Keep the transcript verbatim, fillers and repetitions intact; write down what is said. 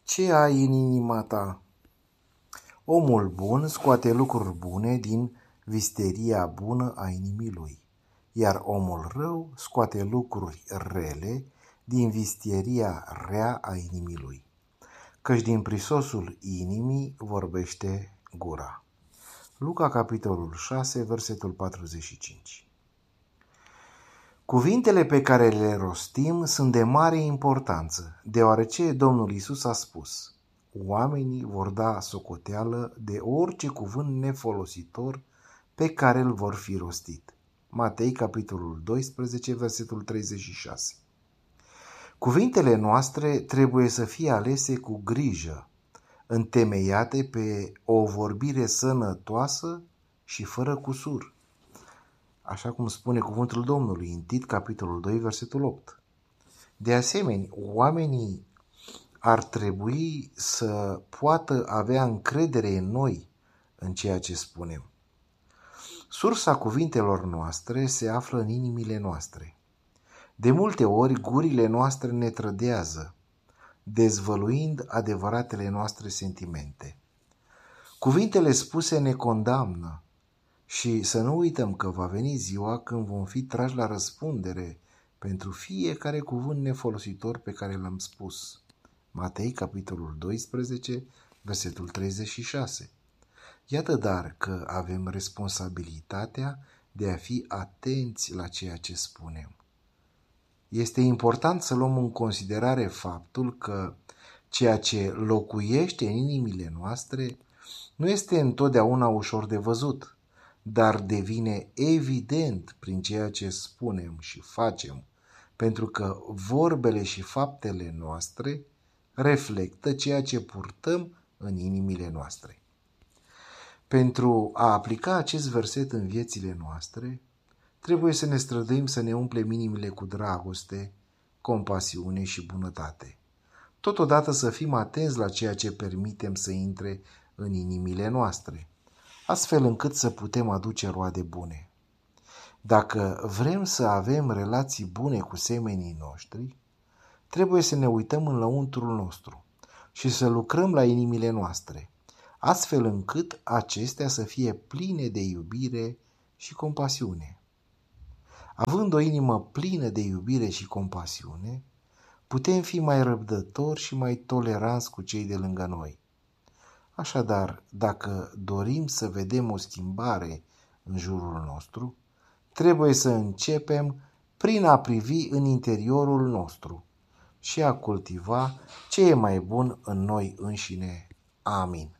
Ce ai în inima ta? Omul bun scoate lucruri bune din visteria bună a inimii lui, iar omul rău scoate lucruri rele din visteria rea a inimii lui, căci din prisosul inimii vorbește gura. Luca, capitolul șase, versetul patruzeci și cinci. Cuvintele pe care le rostim sunt de mare importanță, deoarece Domnul Iisus a spus: oamenii vor da socoteală de orice cuvânt nefolositor pe care îl vor fi rostit. Matei, capitolul doisprezece, versetul treizeci și șase. Cuvintele noastre trebuie să fie alese cu grijă, întemeiate pe o vorbire sănătoasă și fără cusur, așa cum spune cuvântul Domnului în Tit, capitolul doi, versetul opt. De asemenea, oamenii ar trebui să poată avea încredere în noi, în ceea ce spunem. Sursa cuvintelor noastre se află în inimile noastre. De multe ori, gurile noastre ne trădează, dezvăluind adevăratele noastre sentimente. Cuvintele spuse ne condamnă și să nu uităm că va veni ziua când vom fi trași la răspundere pentru fiecare cuvânt nefolositor pe care l-am spus. Matei, capitolul doisprezece, versetul treizeci și șase. Iată dar că avem responsabilitatea de a fi atenți la ceea ce spunem. Este important să luăm în considerare faptul că ceea ce locuiește în inimile noastre nu este întotdeauna ușor de văzut, dar devine evident prin ceea ce spunem și facem, pentru că vorbele și faptele noastre reflectă ceea ce purtăm în inimile noastre. Pentru a aplica acest verset în viețile noastre, trebuie să ne străduim să ne umplem inimile cu dragoste, compasiune și bunătate. Totodată să fim atenți la ceea ce permitem să intre în inimile noastre, astfel încât să putem aduce roade bune. Dacă vrem să avem relații bune cu semenii noștri, trebuie să ne uităm în lăuntrul nostru și să lucrăm la inimile noastre, astfel încât acestea să fie pline de iubire și compasiune. Având o inimă plină de iubire și compasiune, putem fi mai răbdători și mai toleranți cu cei de lângă noi. Așadar, dacă dorim să vedem o schimbare în jurul nostru, trebuie să începem prin a privi în interiorul nostru și a cultiva ce e mai bun în noi înșine. Amin.